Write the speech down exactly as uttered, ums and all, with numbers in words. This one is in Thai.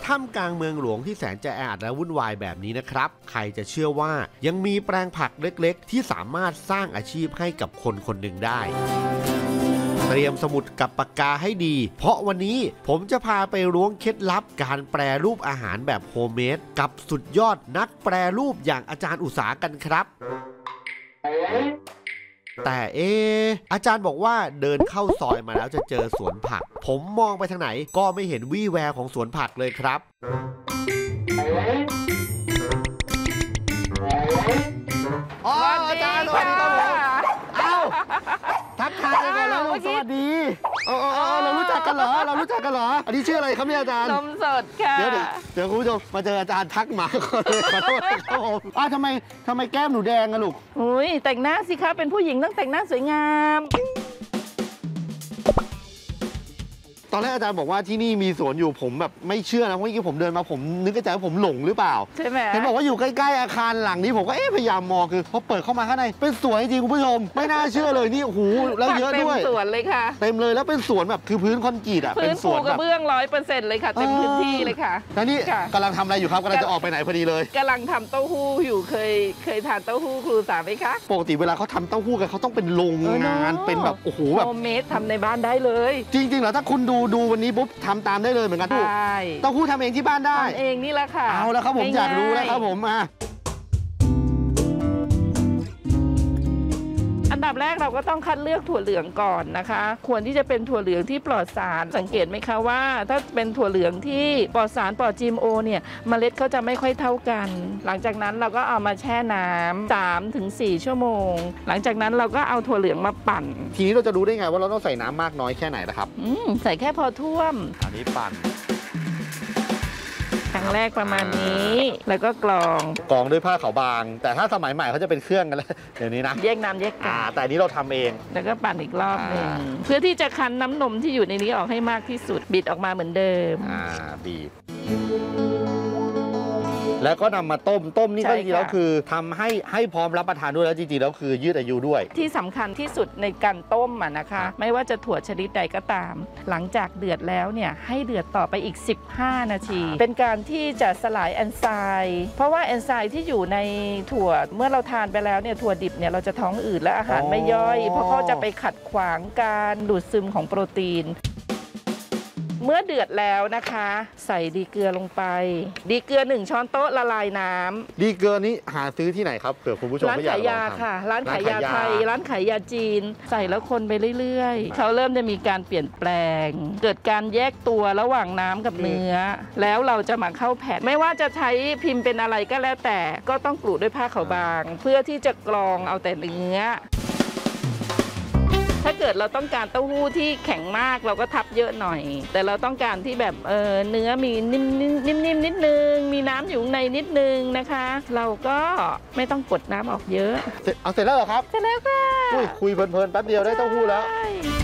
ท่ามกลางเมืองหลวงที่แสนจะแออัดและวุ่นวายแบบนี้นะครับใครจะเชื่อว่ายังมีแปลงผักเล็กๆที่สามารถสร้างอาชีพให้กับคนคนหนึ่งได้เตรียมสมุดกับปากกาให้ดีเพราะวันนี้ผมจะพาไปล้วงเคล็ดลับการแปรรูปอาหารแบบโฮมเมดกับสุดยอดนักแปรรูปอย่างอาจารย์อุตสากันครับแต่เอออาจารย์บอกว่าเดินเข้าซอยมาแล้วจะเจอสวนผักผมมองไปทางไหนก็ไม่เห็นวี่แววของสวนผักเลยครับอ๋ออาจารย์สวัสดีครับผมเอ้าทักทายกันแล้วสวัสดีเออเรารู้จักกันเหรอเรารู้จักกันเหรออันนี้ชื่ออะไรครับเนี่ยอาจารย์นมสดค่ะเดี๋ยวเดี๋ยวคุณผู้ชมมาเจออาจารย์ทักหมาคนเลยขอโทษครับผมอ้าวทำไมทำไมแก้มหนูแดงอะลูกอุ้ยแต่งหน้าสิคะเป็นผู้หญิงต้องแต่งหน้าสวยงามตอนแรกอาจารย์บอกว่าที่นี่มีสวนอยู่ผมแบบไม่เชื่อนะเพราะเมื่อกี้ผมเดินมาผมนึกในใจว่าผมหลงหรือเปล่าใช่ไหมเห็นบอกว่าอยู่ใกล้ๆอาคารหลังนี้ผมก็เอ๊ะพยายามมองคือพอเปิดเข้ามาข้างในเป็นสวนจริงคุณผู้ชมไม่น่าเชื่อเลยนี่โอ้โหแล้วเยอะด้วยเต็มสวนเลยค่ะเต็มเลยแล้วเป็นสวนแบบคือพื้นคอนกรีตอ่ะเป็นสวนกระเบื้องร้อยเปอร์เซ็นต์เลยค่ะเต็มพื้นที่เลยค่ะแล้วนี่กำลังทำอะไรอยู่ครับกำลังจะออกไปไหนพอดีเลยกำลังทำเต้าหู้อยู่เคยเคยทานเต้าหู้ครูสาไหมคะปกติเวลาเขาทำเต้าหู้กันเขาต้องเป็นโรงงานเป็นแบบโอ้โหแบบโฮมเมดทำในบ้านได้เลยจริงๆเหรอถ้าคุณดูดูวันนี้ปุ๊บทำตามได้เลยเหมือนกันทุกเต้าหู้ทำเองที่บ้านได้ทำเองนี่แหละค่ะเอาแล้วครับผมอยากรู้แล้วครับผมมาอันดับแรกเราก็ต้องคัดเลือกถั่วเหลืองก่อนนะคะควรที่จะเป็นถั่วเหลืองที่ปลอดสารสังเกตไหมคะว่าถ้าเป็นถั่วเหลืองที่ปลอดสารปลอด จี เอ็ม โอ เนี่ยเมล็ดเขาจะไม่ค่อยเท่ากันหลังจากนั้นเราก็เอามาแช่น้ำ สามถึงสี่ ชั่วโมงหลังจากนั้นเราก็เอาถั่วเหลืองมาปั่นทีนี้เราจะรู้ได้ไงว่าเราต้องใส่น้ำมากน้อยแค่ไหนนะครับอืมใส่แค่พอท่วมอันนี้ปั่นครั้งแรกประมาณนี้แล้วก็กรองกรองด้วยผ้าขาวบางแต่ถ้าสมัยใหม่เขาจะเป็นเครื่องกันแล้วเดี๋ยวนี้นะแยกน้ำแยกกากแต่นี้เราทำเองแล้วก็ปั่นอีกรอบหนึ่งเพื่อที่จะคั้นน้ำนมที่อยู่ในนี้ออกให้มากที่สุดบิดออกมาเหมือนเดิมอ่าบีบแล้วก็นำมาต้มต้มนี่ก็จริงๆแล้วคือทำให้ให้พร้อมรับประทานด้วยแล้วจริงๆแล้วคือยืดอายุด้วยที่สำคัญที่สุดในการต้มอ่ะนะคะไม่ว่าจะถั่วชนิดใดก็ตามหลังจากเดือดแล้วเนี่ยให้เดือดต่อไปอีกสิบห้านาทีเป็นการที่จะสลายแอนไซม์เพราะว่าแอนไซม์ที่อยู่ในถั่วเมื่อเราทานไปแล้วเนี่ยถั่วดิบเนี่ยเราจะท้องอืดและอาหารไม่ย่อยเพราะเขาจะไปขัดขวางการดูดซึมของโปรตีนเมื่อเดือดแล้วนะคะใส่ดีเกลือลงไปดีเกลือหนึ่งช้อนโต๊ะละลายน้ำดีเกลือนี้หาซื้อที่ไหนครับเผื่อคุณผู้ชมร้านขายยาค่ะร้านขายยาไทยร้านขายยาจีนใส่แล้วคนไปเรื่อยๆเขาเริ่มจะมีการเปลี่ยนแปลงเกิดการแยกตัวระหว่างน้ำกับเนื้อแล้วเราจะมาเข้าแผ่นไม่ว่าจะใช้พิมพ์เป็นอะไรก็แล้วแต่ก็ต้องกลุด้วยผ้าขาวบางเพื่อที่จะกรองเอาแต่เนื้อถ้าเกิดเราต้องการเต้าหู้ที่แข็งมากเราก็ทับเยอะหน่อยแต่เราต้องการที่แบบเออเนื้อมีนิ่มๆนิดนึงมีน้ำอยู่ในนิดนึงนะคะเราก็ไม่ต้องกดน้ำออกเยอะเอาเสร็จแล้วเหรอครับเสร็จแล้วค่ะคุยเพลินๆแป๊บเดียวได้เต้าหู้แล้ว